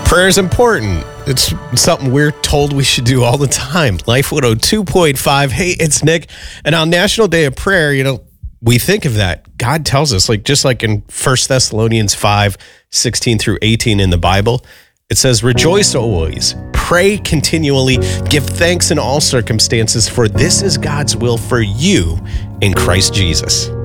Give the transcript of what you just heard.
Prayer is important. It's something we're told we should do all the time. Life 102.5. Hey, it's Nick. And on National Day of Prayer, we think of that. God tells us, just like in 1 Thessalonians 5:16 through 18 in the Bible, it says, rejoice always, pray continually, give thanks in all circumstances, for this is God's will for you in Christ Jesus.